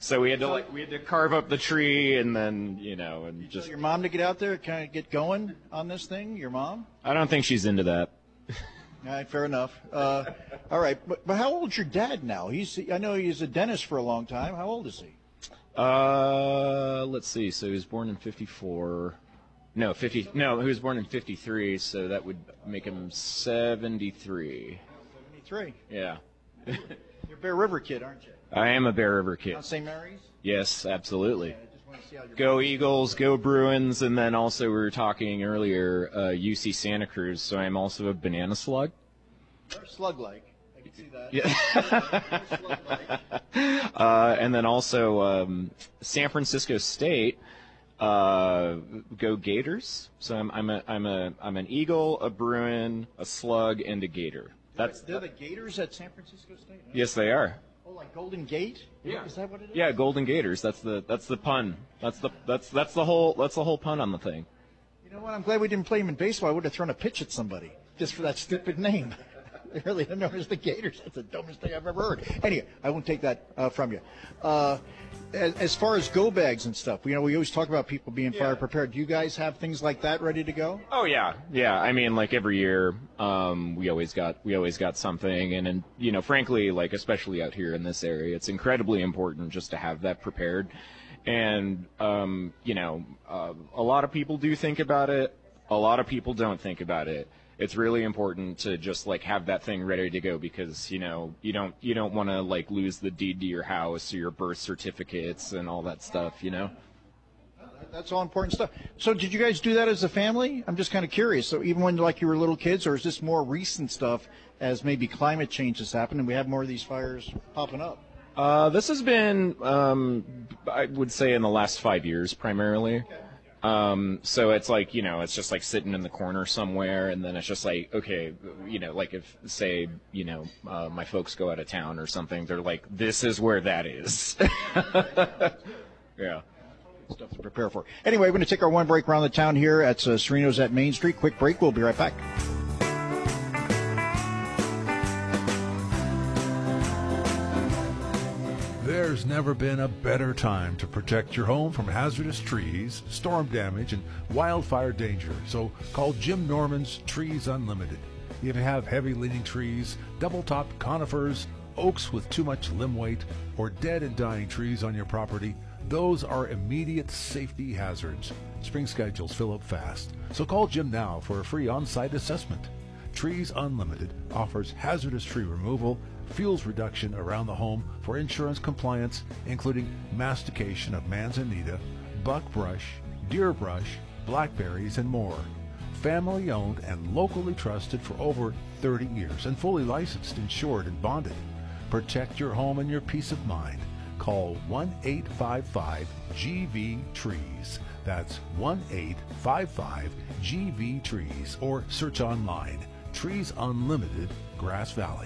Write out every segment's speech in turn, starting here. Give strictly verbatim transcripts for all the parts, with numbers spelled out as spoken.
So we had to like we had to carve up the tree and then you know and You just. tell your mom to get out there, kind of get going on this thing. Your mom? I don't think she's into that. All right, fair enough. Uh, all right, but, but how old's your dad now? He's I know he was a dentist for a long time. How old is he? Uh, let's see. So he was born in fifty-four. No, fifty. No, he was born in fifty-three. So that would make him seventy-three. seventy-three. Yeah. You're a Bear River kid, aren't you? I am a Bear River kid. On Saint Mary's? Yes, absolutely. Yeah, I just want to see how you're Go Eagles, go Bruins, and then also we were talking earlier, uh, U C Santa Cruz. So I'm also a banana slug. You're slug-like. I can see that. Yeah. Slug-like. uh, and then also um, San Francisco State. Uh, go Gators. So I'm I'm a I'm a I'm an Eagle, a Bruin, a Slug, and a Gator. That's They're the Gators at San Francisco State? Huh? yes, they are. Oh, like Golden Gate? Yeah. Is that what it is? Yeah, Golden Gators. That's the that's the pun. That's the that's that's the whole that's the whole pun on the thing. You know what? I'm glad we didn't play him in baseball. I would have thrown a pitch at somebody just for that stupid name. They really don't know as the Gators. That's the dumbest thing I've ever heard. Anyway, I won't take that uh, from you. Uh, as, as far as go bags and stuff, you know, we always talk about people being fire prepared. Do you guys have things like that ready to go? Oh yeah, yeah. I mean, like every year, um, we always got we always got something, and and you know, frankly, like especially out here in this area, it's incredibly important just to have that prepared. And um, you know, uh, a lot of people do think about it. A lot of people don't think about it. It's really important to just like have that thing ready to go because you know you don't you don't want to like lose the deed to your house or your birth certificates and all that stuff, you know. That's all important stuff. So did you guys do that as a family? I'm just kind of curious. So even when like you were little kids, or is this more recent stuff as maybe climate change has happened and we have more of these fires popping up? Uh, this has been, um, I would say, in the last five years primarily. Okay. Um, so it's like, you know, it's just like sitting in the corner somewhere, and then it's just like, okay, you know, like if, say, you know, uh, my folks go out of town or something, they're like, this is where that is. Yeah. Stuff to prepare for. Anyway, we're going to take our one break around the town here at uh, Serino's at Main Street. Quick break. We'll be right back. There's never been a better time to protect your home from hazardous trees, storm damage, and wildfire danger. So call Jim Norman's Trees Unlimited. If you have heavy-leaning trees, double-topped conifers, oaks with too much limb weight, or dead and dying trees on your property, those are immediate safety hazards. Spring schedules fill up fast, so call Jim now for a free on-site assessment. Trees Unlimited offers hazardous tree removal, fuels reduction around the home for insurance compliance, including mastication of manzanita, buckbrush, deer brush, blackberries, and more. Family owned and locally trusted for over thirty years and fully licensed, insured, and bonded. Protect your home and your peace of mind. Call one eight five five G V Trees. That's one eight five five G V Trees, or search online. Trees Unlimited, Grass Valley.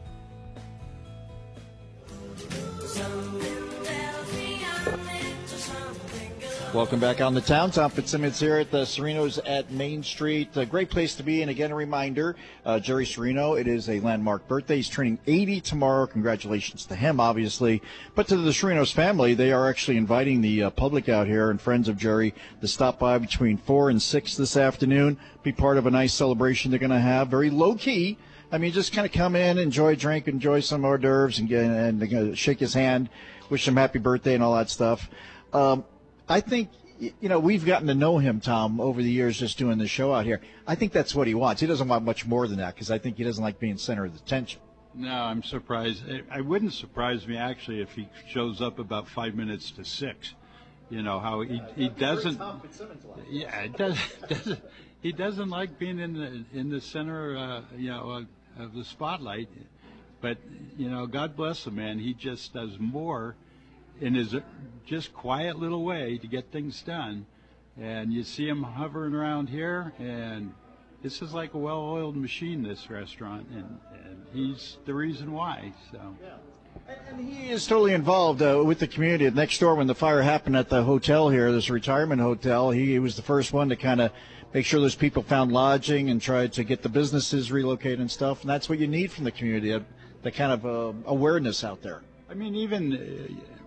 Welcome back on the town. Tom Fitzsimmons here at the Serino's at Main Street. A great place to be. And again, a reminder, uh, Jerry Serino, it is a landmark birthday. He's turning eighty tomorrow. Congratulations to him, obviously. But to the Serino's family, they are actually inviting the uh, public out here and friends of Jerry to stop by between four and six this afternoon. Be part of a nice celebration they're going to have. Very low key. I mean, just kind of come in, enjoy a drink, enjoy some hors d'oeuvres, and, get, and they're going to shake his hand, wish him happy birthday and all that stuff. Um, I think, you know, we've gotten to know him, Tom, over the years just doing the show out here. I think that's what he wants. He doesn't want much more than that because I think he doesn't like being center of attention. No, I'm surprised. It, it wouldn't surprise me, actually, if he shows up about five minutes to six. You know, how he, he doesn't. Yeah, it does, doesn't. He doesn't like being in the in the center, uh, you know, uh, of the spotlight. But, you know, God bless him, man. He just does more in his just quiet little way to get things done. And you see him hovering around here, and this is like a well-oiled machine, this restaurant, and, and he's the reason why. So. Yeah. And he is totally involved uh, with the community. Next door, when the fire happened at the hotel here, this retirement hotel, he, he was the first one to kind of make sure those people found lodging and tried to get the businesses relocated and stuff. And that's what you need from the community, uh, the kind of uh, awareness out there. I mean, even... Uh,